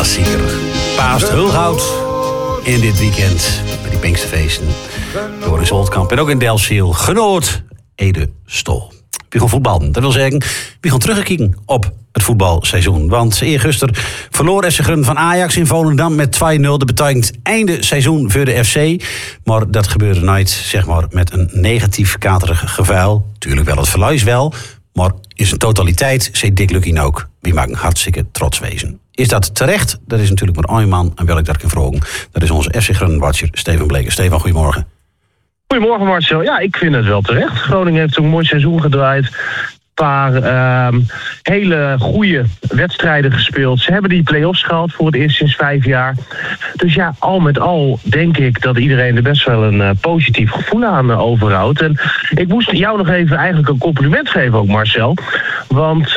klassieker. Paast Hulghout in dit weekend bij die Pinksterfeesten. Joris Holtkamp en ook in Delfziel. Genoot Ede Stol. Wie gaan voetballen? Dat wil zeggen, wie gaan terugkijken op het voetbalseizoen. Want eergisteren verloor FC Groningen van Ajax in Volendam met 2-0. Dat betekent einde seizoen voor de FC. Maar dat gebeurde nooit, zeg maar, met een negatief katerig gevuil. Tuurlijk wel het verlies wel. Maar in zijn totaliteit, zei Dick Lukien ook, wie mag een hartstikke trots wezen. Is dat terecht? Dat is natuurlijk maar één man aan welk ik dat kan vragen. Dat is onze FC Groningen-watcher Stefan Bleker. Stefan, goedemorgen. Goedemorgen Marcel. Ja, ik vind het wel terecht. Groningen heeft een mooi seizoen gedraaid. Een paar hele goede wedstrijden gespeeld. Ze hebben die play-offs gehaald voor het eerst sinds 5 jaar. Dus ja, al met al denk ik dat iedereen er best wel een positief gevoel aan overhoudt. En ik moest jou nog even eigenlijk een compliment geven ook, Marcel. Want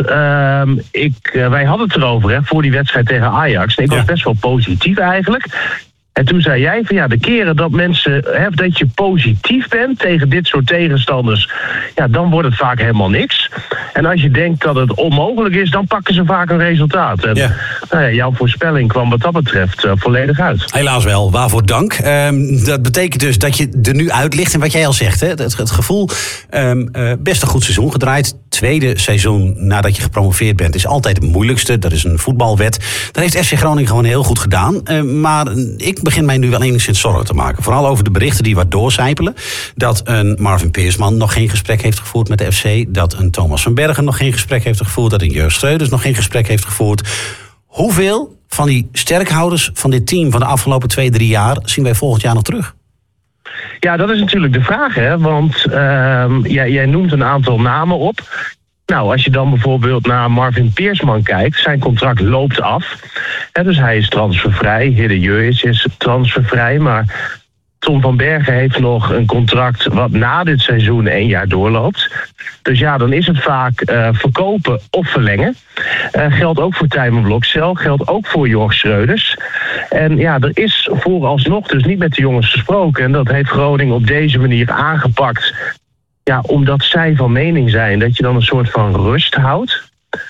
wij hadden het erover voor die wedstrijd tegen Ajax. En ik was best wel positief eigenlijk. En toen zei jij van de keren dat mensen, dat je positief bent tegen dit soort tegenstanders, dan wordt het vaak helemaal niks. En als je denkt dat het onmogelijk is, dan pakken ze vaak een resultaat. En jouw voorspelling kwam wat dat betreft volledig uit. Helaas wel, waarvoor dank. Dat betekent dus dat je er nu uit ligt. En wat jij al zegt, het gevoel, best een goed seizoen gedraaid. Tweede seizoen nadat je gepromoveerd bent is altijd het moeilijkste. Dat is een voetbalwet. Dat heeft FC Groningen gewoon heel goed gedaan. Maar ik begin mij nu wel enigszins zorgen te maken. Vooral over de berichten die wat doorcijpelen. Dat een Marvin Peersman nog geen gesprek heeft gevoerd met de FC. Dat een Thomas van Bergen nog geen gesprek heeft gevoerd. Dat een Jurgen Schreuders nog geen gesprek heeft gevoerd. Hoeveel van die sterkhouders van dit team van de afgelopen 2-3 jaar zien wij volgend jaar nog terug? Ja, dat is natuurlijk de vraag, hè. Want jij noemt een aantal namen op. Nou, als je dan bijvoorbeeld naar Marvin Peersman kijkt, zijn contract loopt af. Dus hij is transfervrij. Hidde Jurjes is transfervrij. Maar Tom van Bergen heeft nog een contract wat na dit seizoen 1 jaar doorloopt. Dus dan is het vaak verkopen of verlengen. Geldt ook voor Tijmen Blokcel, geldt ook voor Jurgen Schreuders. En er is vooralsnog dus niet met de jongens gesproken. En dat heeft Groningen op deze manier aangepakt. Ja, omdat zij van mening zijn dat je dan een soort van rust houdt.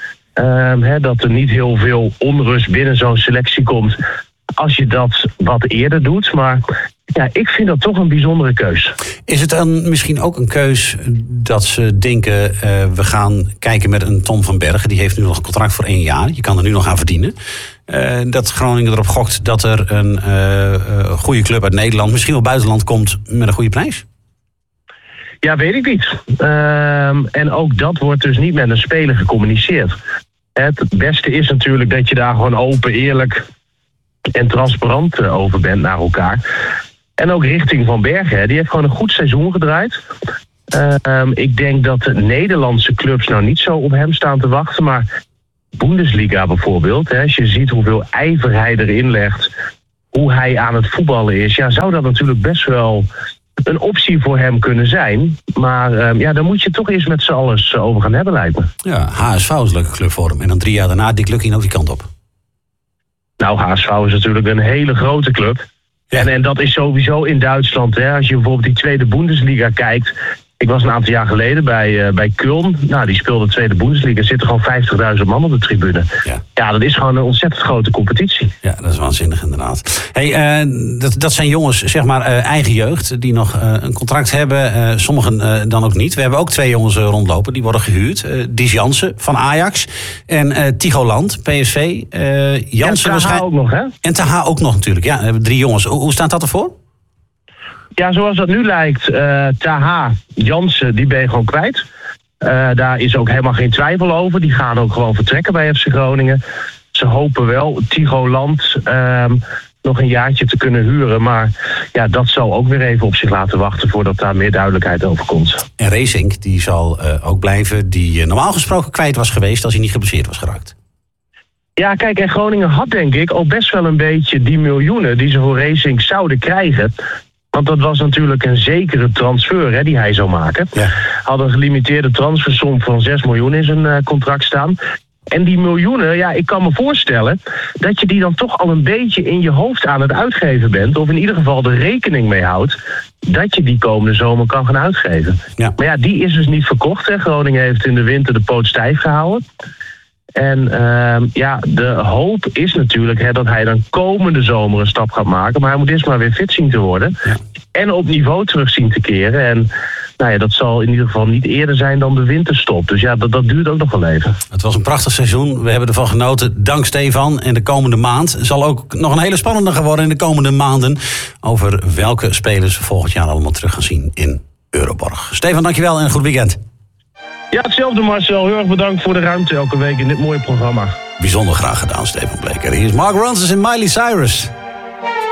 Dat er niet heel veel onrust binnen zo'n selectie komt als je dat wat eerder doet. Maar ik vind dat toch een bijzondere keus. Is het dan misschien ook een keus dat ze denken, we gaan kijken met een Tom van Bergen. Die heeft nu nog een contract voor 1 jaar. Je kan er nu nog aan verdienen. Dat Groningen erop gokt dat er een goede club uit Nederland, misschien wel buitenland, komt met een goede prijs? Ja, weet ik niet. En ook dat wordt dus niet met een speler gecommuniceerd. Het beste is natuurlijk dat je daar gewoon open, eerlijk en transparant over bent naar elkaar. En ook richting Van Bergen. Die heeft gewoon een goed seizoen gedraaid. Ik denk dat de Nederlandse clubs nou niet zo op hem staan te wachten. Maar Bundesliga bijvoorbeeld. Als je ziet hoeveel ijver hij erin legt. Hoe hij aan het voetballen is. Zou dat natuurlijk best wel een optie voor hem kunnen zijn. Maar daar moet je toch eens met z'n allen over gaan hebben, lijkt me. Ja, HSV is een leuke club voor hem. En dan 3 jaar daarna Dick Lukien ook die kant op. Nou, HSV is natuurlijk een hele grote club. Ja. En dat is sowieso in Duitsland. Als je bijvoorbeeld die tweede Bundesliga kijkt. Ik was een aantal jaar geleden bij Köln. Nou, die speelde tweede Bundesliga. Er zitten gewoon 50.000 man op de tribune. Ja, dat is gewoon een ontzettend grote competitie. Ja, dat is waanzinnig inderdaad. Dat zijn jongens, zeg maar, eigen jeugd, die nog een contract hebben. Sommigen dan ook niet. We hebben ook 2 jongens rondlopen, die worden gehuurd. Dies Jansen van Ajax en Tycho Land, PSV. Jansen en Taha ook nog, hè? En Taha ook nog natuurlijk. Ja, we hebben 3 jongens. Hoe staat dat ervoor? Ja, zoals dat nu lijkt, Taha, Jansen, die ben je gewoon kwijt. Daar is ook helemaal geen twijfel over. Die gaan ook gewoon vertrekken bij FC Groningen. Ze hopen wel Tycho Land nog een jaartje te kunnen huren. Maar dat zal ook weer even op zich laten wachten voordat daar meer duidelijkheid over komt. En Racing, die zal ook blijven, die normaal gesproken kwijt was geweest als hij niet geblesseerd was geraakt. Ja, kijk, en Groningen had denk ik al best wel een beetje die miljoenen die ze voor Racing zouden krijgen. Want dat was natuurlijk een zekere transfer die hij zou maken. Ja. Had een gelimiteerde transfersom van 6 miljoen in zijn contract staan. En die miljoenen, ik kan me voorstellen dat je die dan toch al een beetje in je hoofd aan het uitgeven bent. Of in ieder geval er rekening mee houdt dat je die komende zomer kan gaan uitgeven. Ja. Maar die is dus niet verkocht. Groningen heeft in de winter de poot stijf gehouden. En de hoop is natuurlijk dat hij dan komende zomer een stap gaat maken. Maar hij moet eerst maar weer fit zien te worden. Ja. En op niveau terug zien te keren. En dat zal in ieder geval niet eerder zijn dan de winterstop. Dus dat duurt ook nog wel even. Het was een prachtig seizoen. We hebben ervan genoten. Dank Stefan. En de komende maand zal ook nog een hele spannende gaan worden in de komende maanden. Over welke spelers we volgend jaar allemaal terug gaan zien in Euroborg. Stefan, dankjewel en een goed weekend. Ja, hetzelfde Marcel. Heel erg bedankt voor de ruimte elke week in dit mooie programma. Bijzonder graag gedaan, Stefan Bleker. Hier is Mark Ronson en Miley Cyrus.